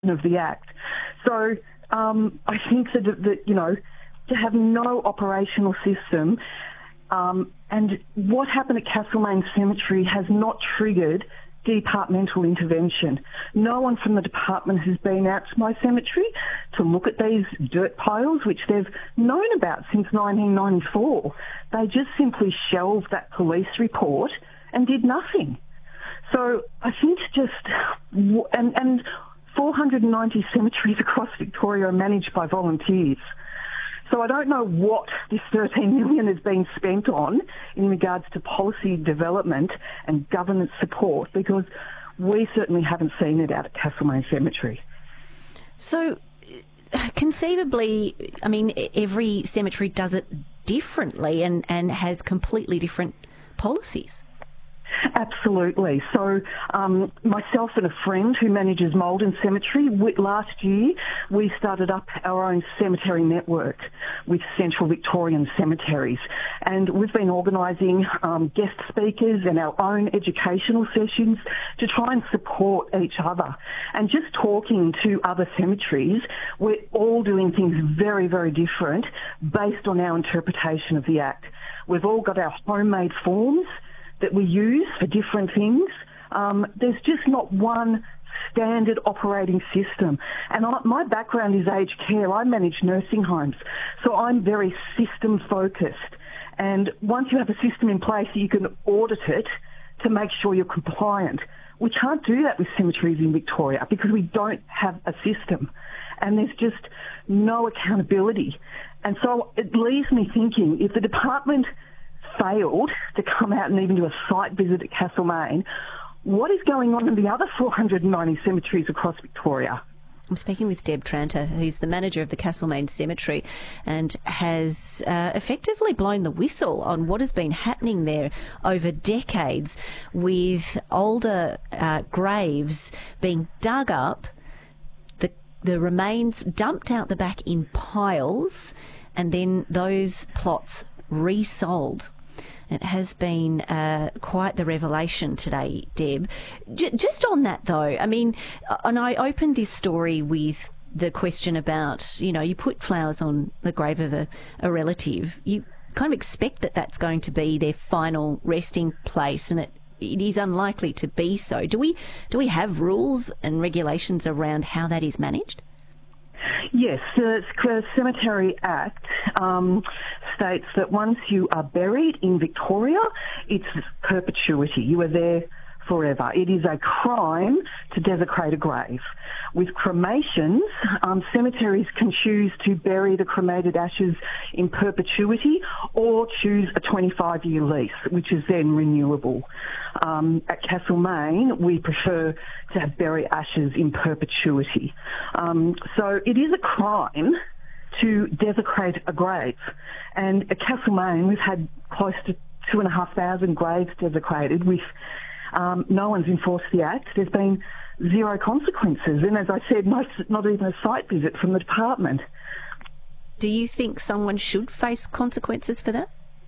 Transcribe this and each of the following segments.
of the Act. So I think that to have no operational system, and what happened at Castlemaine Cemetery has not triggered departmental intervention. No one from the department has been out to my cemetery to look at these dirt piles, which they've known about since 1994. They just simply shelved that police report and did nothing. So I think and 490 cemeteries across Victoria are managed by volunteers. So I don't know what this $13 million has been spent on in regards to policy development and governance support, because we certainly haven't seen it out at Castlemaine Cemetery. So conceivably, I mean, every cemetery does it differently and has completely different policies. Absolutely. So myself and a friend who manages Maldon Cemetery, last year we started up our own cemetery network with Central Victorian Cemeteries, and we've been organising guest speakers and our own educational sessions to try and support each other. And just talking to other cemeteries, we're all doing things very, very different based on our interpretation of the Act. We've all got our homemade forms that we use for different things. There's just not one standard operating system. And my background is aged care. I manage nursing homes, so I'm very system focused. And once you have a system in place, you can audit it to make sure you're compliant. We can't do that with cemeteries in Victoria because we don't have a system, and there's just no accountability. And so it leaves me thinking, if the department failed to come out and even do a site visit at Castlemaine, what is going on in the other 490 cemeteries across Victoria? I'm speaking with Deb Tranter, who's the manager of the Castlemaine Cemetery and has effectively blown the whistle on what has been happening there over decades, with older graves being dug up, the remains dumped out the back in piles, and then those plots resold. It has been quite the revelation today, Deb. Just on that, though, I mean, and I opened this story with the question about, you put flowers on the grave of a relative. You kind of expect that that's going to be their final resting place, and it is unlikely to be so. Do we have rules and regulations around how that is managed? Yes, the Cemetery Act states that once you are buried in Victoria, it's perpetuity. You are there forever. It is a crime to desecrate a grave. With cremations, cemeteries can choose to bury the cremated ashes in perpetuity or choose a 25-year lease, which is then renewable. At Castlemaine, we prefer to bury ashes in perpetuity. So it is a crime to desecrate a grave. And at Castlemaine, we've had close to 2,500 graves desecrated with no one's enforced the Act. There's been zero consequences. And as I said, not even a site visit from the department. Do you think someone should face consequences for that?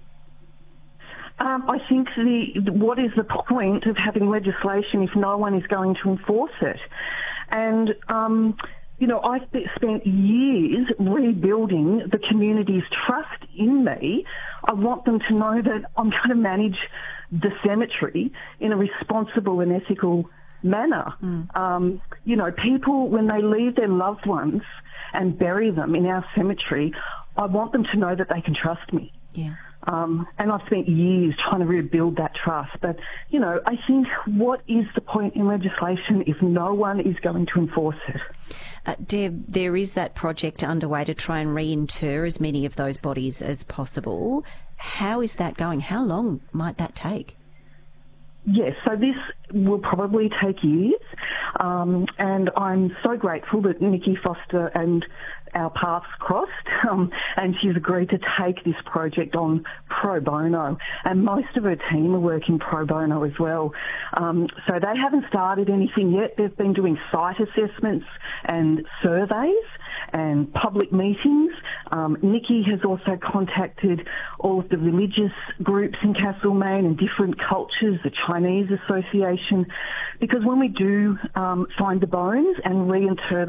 I think what is the point of having legislation if no one is going to enforce it? And, I've spent years rebuilding the community's trust in me. I want them to know that I'm going to manage the cemetery in a responsible and ethical manner. People, when they leave their loved ones and bury them in our cemetery, I want them to know that they can trust me. Yeah. And I've spent years trying to rebuild that trust. But, I think what is the point in legislation if no one is going to enforce it? Deb, there is that project underway to try and reinter as many of those bodies as possible. How is that going? How long might that take? Yes, so this will probably take years, and I'm so grateful that Nikki Foster and our paths crossed, and she's agreed to take this project on pro bono, and most of her team are working pro bono as well. So they haven't started anything yet. They've been doing site assessments and surveys and public meetings. Nikki has also contacted all of the religious groups in Castlemaine and different cultures, the Chinese Association, because when we do find the bones and reinter